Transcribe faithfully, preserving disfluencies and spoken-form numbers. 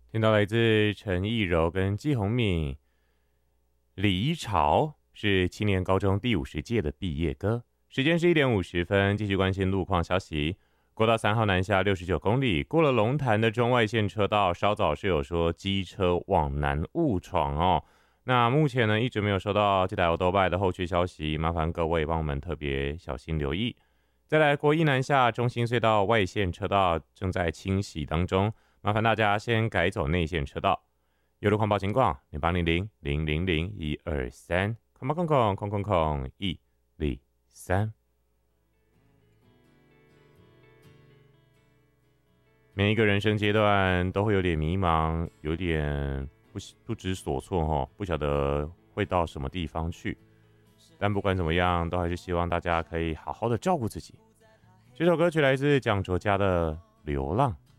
听到来自陈亦柔跟季鸿敏，离巢是青年高中第五十届的毕业歌。时间是一点五十分，继续关心路况消息。国道三号南下六十九公里，过了龙潭的中外线车道，稍早是有说机车往南误闯哦。那目前呢，一直没有收到这台欧多拜的后续消息，麻烦各位帮我们特别小心留意。再来，国一南下中心隧道外线车道正在清洗当中。麻烦大家先改走内线车道。有路况报情况，零八零零零零零一二三，空八空空空空空一零三。每一个人生阶段都会有点迷茫，有点不不知所措哦，不晓得会到什么地方去。但不管怎么样，都还是希望大家可以好好的照顾自己。这首歌曲来自蒋卓佳的《流浪》。